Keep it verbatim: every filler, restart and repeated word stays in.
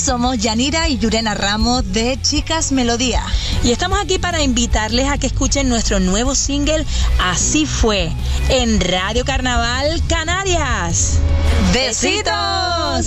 somos Yanira y Yurena Ramos de Chicas Melodía. Y estamos aquí para invitarles a que escuchen nuestro nuevo single Así Fue en Radio Carnaval Canarias. ¡Besitos!